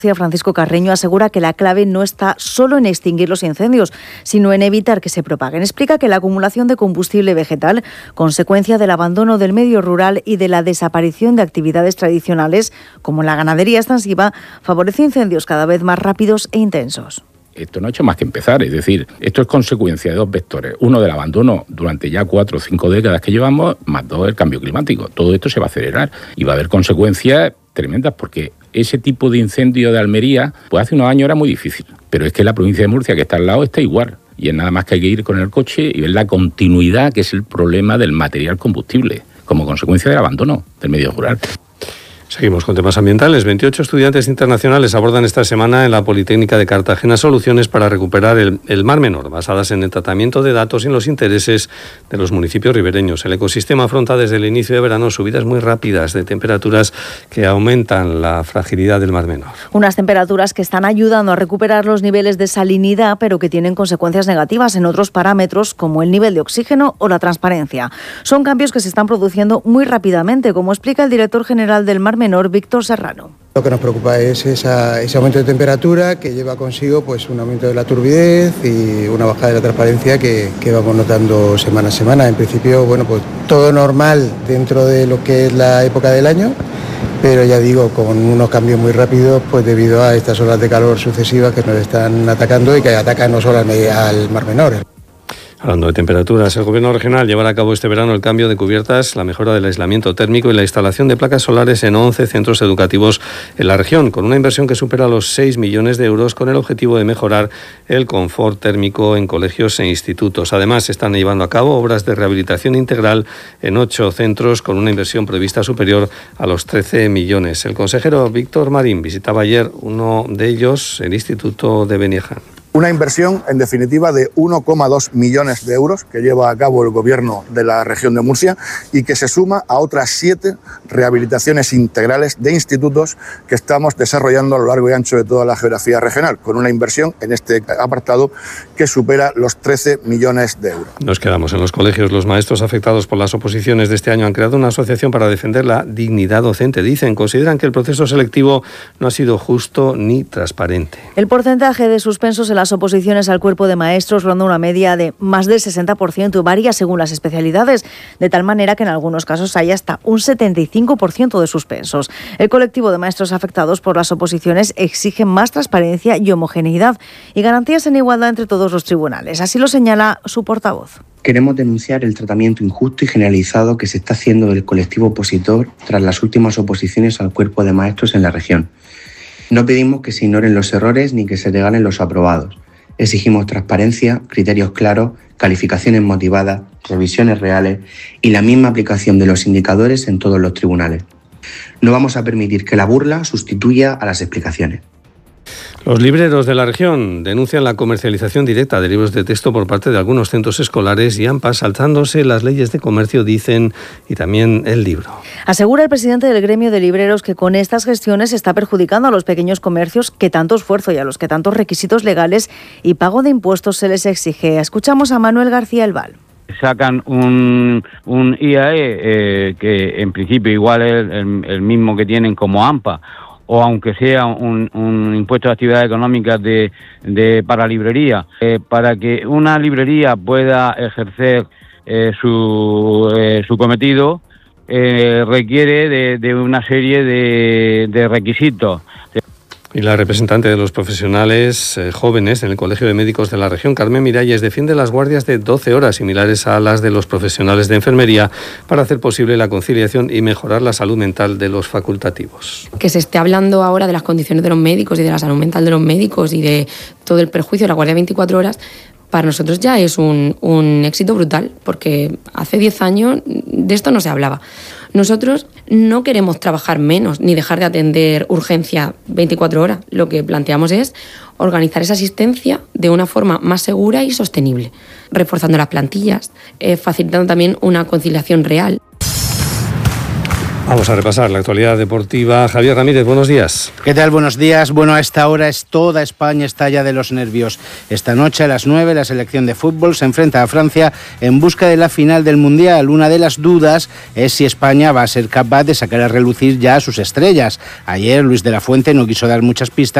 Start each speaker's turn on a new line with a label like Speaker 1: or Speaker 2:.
Speaker 1: Francisco Carreño asegura que la clave no está solo en extinguir los incendios, sino en evitar que se propaguen. Explica que la acumulación de combustible vegetal, consecuencia del abandono del medio rural y de la desaparición de actividades tradicionales, como la ganadería extensiva, favorece incendios cada vez más rápidos e intensos.
Speaker 2: Esto no ha hecho más que empezar, es decir, esto es consecuencia de dos vectores. Uno, del abandono durante ya 4 o 5 décadas que llevamos, más 2, el cambio climático. Todo esto se va a acelerar y va a haber consecuencias tremendas, porque ese tipo de incendio de Almería, pues hace unos años era muy difícil. Pero es que la provincia de Murcia, que está al lado, está igual. Y es nada más que hay que ir con el coche y ver la continuidad, que es el problema del material combustible, como consecuencia del abandono del medio rural.
Speaker 3: Seguimos con temas ambientales. 28 estudiantes internacionales abordan esta semana en la Politécnica de Cartagena soluciones para recuperar el Mar Menor, basadas en el tratamiento de datos y en los intereses de los municipios ribereños. El ecosistema afronta desde el inicio de verano subidas muy rápidas de temperaturas que aumentan la fragilidad del Mar Menor.
Speaker 1: Unas temperaturas que están ayudando a recuperar los niveles de salinidad, pero que tienen consecuencias negativas en otros parámetros, como el nivel de oxígeno o la transparencia. Son cambios que se están produciendo muy rápidamente, como explica el director general del Mar Menor, Víctor Serrano.
Speaker 4: Lo que nos preocupa es ese aumento de temperatura que lleva consigo pues un aumento de la turbidez y una bajada de la transparencia que vamos notando semana a semana. En principio, bueno, pues todo normal dentro de lo que es la época del año, pero ya digo, con unos cambios muy rápidos, pues debido a estas olas de calor sucesivas que nos están atacando y que atacan no solo al Mar Menor.
Speaker 3: Hablando de temperaturas, el Gobierno regional llevará a cabo este verano el cambio de cubiertas, la mejora del aislamiento térmico y la instalación de placas solares en 11 centros educativos en la región, con una inversión que supera los 6 millones de euros, con el objetivo de mejorar el confort térmico en colegios e institutos. Además, se están llevando a cabo obras de rehabilitación integral en 8 centros, con una inversión prevista superior a los 13 millones. El consejero Víctor Marín visitaba ayer uno de ellos, el Instituto de Beniaján.
Speaker 5: Una inversión, en definitiva, de 1,2 millones de euros que lleva a cabo el Gobierno de la región de Murcia y que se suma a otras 7 rehabilitaciones integrales de institutos que estamos desarrollando a lo largo y ancho de toda la geografía regional, con una inversión en este apartado que supera los 13 millones de euros.
Speaker 3: Nos quedamos en los colegios. Los maestros afectados por las oposiciones de este año han creado una asociación para defender la dignidad docente. Consideran que el proceso selectivo no ha sido justo ni transparente.
Speaker 1: El porcentaje de suspensos en las oposiciones al cuerpo de maestros ronda una media de más del 60% y varía según las especialidades, de tal manera que en algunos casos hay hasta un 75% de suspensos. El colectivo de maestros afectados por las oposiciones exige más transparencia y homogeneidad y garantías en igualdad entre todos los tribunales. Así lo señala su portavoz.
Speaker 6: Queremos denunciar el tratamiento injusto y generalizado que se está haciendo del colectivo opositor tras las últimas oposiciones al cuerpo de maestros en la región. No pedimos que se ignoren los errores ni que se regalen los aprobados. Exigimos transparencia, criterios claros, calificaciones motivadas, revisiones reales y la misma aplicación de los indicadores en todos los tribunales. No vamos a permitir que la burla sustituya a las explicaciones.
Speaker 3: Los libreros de la región denuncian la comercialización directa de libros de texto por parte de algunos centros escolares y AMPA, saltándose las leyes de comercio, dicen, y también el libro.
Speaker 1: Asegura el presidente del gremio de libreros que con estas gestiones se está perjudicando a los pequeños comercios que tanto esfuerzo y a los que tantos requisitos legales y pago de impuestos se les exige. Escuchamos a Manuel García Elval.
Speaker 7: Sacan un IAE que en principio igual es el mismo que tienen como AMPA, o aunque sea un impuesto de actividades económicas para librería, para que una librería pueda ejercer su cometido, requiere de una serie de requisitos.
Speaker 3: Y la representante de los profesionales jóvenes en el Colegio de Médicos de la región, Carmen Miralles, defiende las guardias de 12 horas similares a las de los profesionales de enfermería para hacer posible la conciliación y mejorar la salud mental de los facultativos.
Speaker 8: Que se esté hablando ahora de las condiciones de los médicos y de la salud mental de los médicos y de todo el perjuicio de la guardia de 24 horas, para nosotros ya es un éxito brutal, porque hace 10 años de esto no se hablaba. Nosotros no queremos trabajar menos ni dejar de atender urgencia 24 horas. Lo que planteamos es organizar esa asistencia de una forma más segura y sostenible, reforzando las plantillas, facilitando también una conciliación real.
Speaker 3: Vamos a repasar la actualidad deportiva. Javier Ramírez, buenos días.
Speaker 9: ¿Qué tal? Buenos días. Bueno, a esta hora toda España estalla de los nervios. Esta noche a las 9 la selección de fútbol se enfrenta a Francia en busca de la final del Mundial. Una de las dudas es si España va a ser capaz de sacar a relucir ya a sus estrellas. Ayer Luis de la Fuente no quiso dar muchas pistas